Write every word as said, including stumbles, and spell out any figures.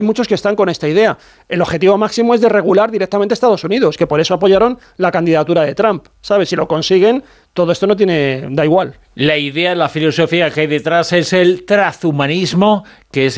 muchos que están con esta idea. El objetivo máximo es de regular directamente a Estados Unidos, que por eso apoyaron la candidatura de Trump, ¿sabes? Si lo consiguen, todo esto no tiene, da igual. La idea, la filosofía que hay detrás es el transhumanismo, que es